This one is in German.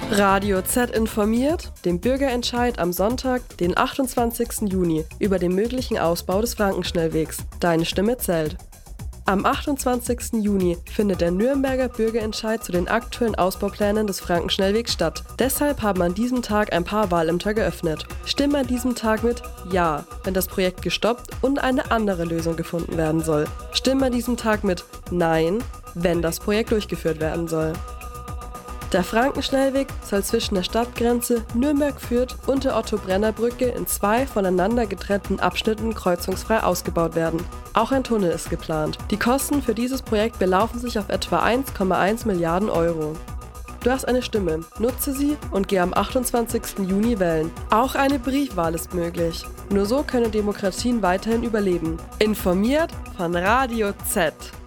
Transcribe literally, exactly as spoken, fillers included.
Radio Z informiert den Bürgerentscheid am Sonntag, den achtundzwanzigsten Juni, über den möglichen Ausbau des Frankenschnellwegs. Deine Stimme zählt. Am achtundzwanzigsten Juni findet der Nürnberger Bürgerentscheid zu den aktuellen Ausbauplänen des Frankenschnellwegs statt. Deshalb haben an diesem Tag ein paar Wahlämter geöffnet. Stimme an diesem Tag mit Ja, wenn das Projekt gestoppt und eine andere Lösung gefunden werden soll. Stimme an diesem Tag mit Nein, wenn das Projekt durchgeführt werden soll. Der Frankenschnellweg soll zwischen der Stadtgrenze Nürnberg-Fürth und der Otto-Brenner-Brücke in zwei voneinander getrennten Abschnitten kreuzungsfrei ausgebaut werden. Auch ein Tunnel ist geplant. Die Kosten für dieses Projekt belaufen sich auf etwa eins Komma eins Milliarden Euro. Du hast eine Stimme, nutze sie und geh am achtundzwanzigsten Juni wählen. Auch eine Briefwahl ist möglich. Nur so können Demokratien weiterhin überleben. Informiert von Radio Z.